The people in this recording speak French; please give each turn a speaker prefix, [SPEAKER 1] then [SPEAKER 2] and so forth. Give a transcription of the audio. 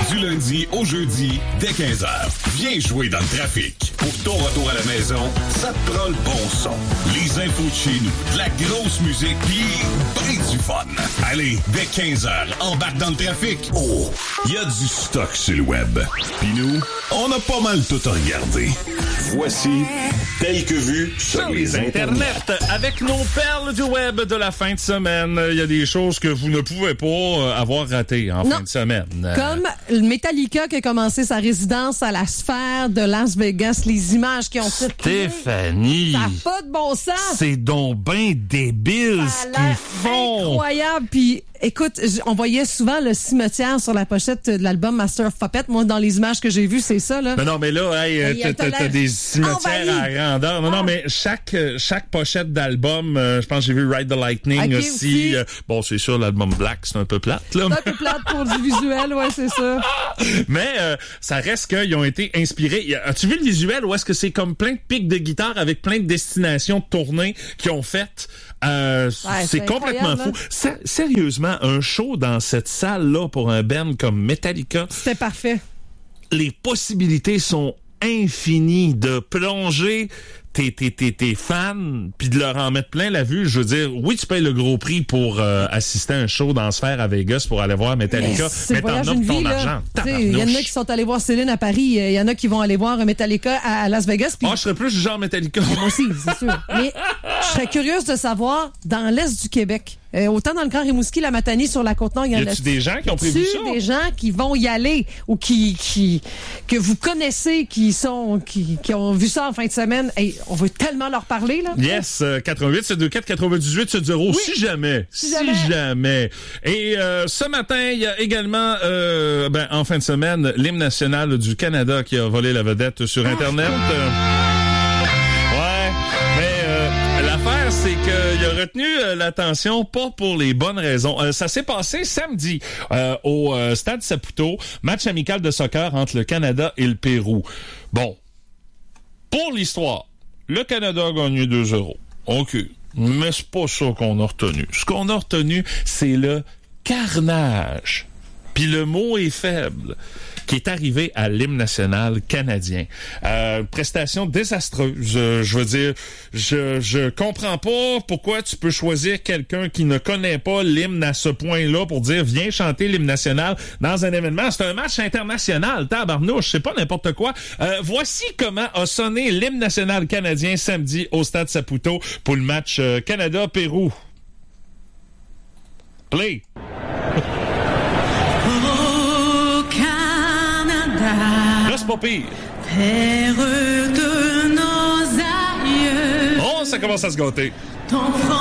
[SPEAKER 1] Du lundi au jeudi, dès 15h. Viens jouer dans le trafic. Pour ton retour à la maison, ça te prend le bon son. Les infos de chez nous, de la grosse musique, pis ben du fun. Allez, dès 15h, embarque dans le trafic. Oh, il y a du stock sur le web. Pis nous, on a pas mal tout à regarder. Voici Tel que vu sur les internets.
[SPEAKER 2] Avec nos perles du web de la fin de semaine, il y a des choses que vous ne pouvez pas avoir ratées en fin de semaine.
[SPEAKER 3] Comme Metallica qui a commencé sa résidence à la Sphère de Las Vegas, les images qui ont circulé.
[SPEAKER 2] Stéphanie!
[SPEAKER 3] Ça n'a pas de bon sens!
[SPEAKER 2] C'est donc ben débile ce qu'ils font!
[SPEAKER 3] Incroyable! Puis, écoute, on voyait souvent le cimetière sur la pochette de l'album Master of Puppets. Moi, dans les images que j'ai vues, c'est ça, là.
[SPEAKER 2] Mais non, mais là, t'as des cimetières à grandeur. Non, mais chaque pochette d'album, je pense que j'ai vu Ride the Lightning aussi. Bon, c'est sûr, l'album Black, c'est un peu plate, là.
[SPEAKER 3] C'est un peu plate pour du visuel, ouais, c'est ça.
[SPEAKER 2] Mais ça reste qu'ils ont été inspirés. As-tu vu le visuel ou est-ce que c'est comme plein de pics de guitare avec plein de destinations de tournée qu'ils ont faites? C'est complètement fou. Sérieusement, un show dans cette salle-là pour un band comme Metallica.
[SPEAKER 3] C'était parfait.
[SPEAKER 2] Les possibilités sont infinies de plonger tes fans puis de leur en mettre plein la vue. Je veux dire, oui, tu payes le gros prix pour assister à un show dans Sphère à Vegas pour aller voir Metallica, mais t'en as ton argent.
[SPEAKER 3] Il y en a qui sont allés voir Céline à Paris, il y en a qui vont aller voir Metallica à Las Vegas.
[SPEAKER 2] Je serais plus du genre Metallica.
[SPEAKER 3] Moi aussi, c'est sûr. Mais je serais curieuse de savoir, dans l'Est du Québec, autant dans le Grand Rimouski, la Matanie, sur la Côte-Nord, il y en a.
[SPEAKER 2] Y a-tu des gens qui ont prévu ça?
[SPEAKER 3] Des gens qui vont y aller ou que vous connaissez, qui ont vu ça en fin de semaine. Hey, on veut tellement leur parler, là.
[SPEAKER 2] Yes, 88 724 98 70. Oui. Si jamais. Et ce matin, il y a également, en fin de semaine, l'hymne national du Canada qui a volé la vedette sur Internet. L'affaire, c'est qu'il a retenu l'attention, pas pour les bonnes raisons. Ça s'est passé samedi au Stade Saputo, match amical de soccer entre le Canada et le Pérou. Bon, pour l'histoire, le Canada a gagné 2-0. OK, mais c'est pas ça qu'on a retenu. Ce qu'on a retenu, c'est le carnage. Puis le mot est faible, qui est arrivé à l'hymne national canadien. Prestation désastreuse. Je veux dire, je comprends pas pourquoi tu peux choisir quelqu'un qui ne connaît pas l'hymne à ce point-là pour dire viens chanter l'hymne national dans un événement. C'est un match international, tabarnouche, c'est pas n'importe quoi. Voici comment a sonné l'hymne national canadien samedi au Stade Saputo pour le match Canada-Pérou. Play! Là, c'est pas pire.
[SPEAKER 4] Terre de nos aïeux.
[SPEAKER 2] Oh, ça commence à se gâter.
[SPEAKER 4] Ton front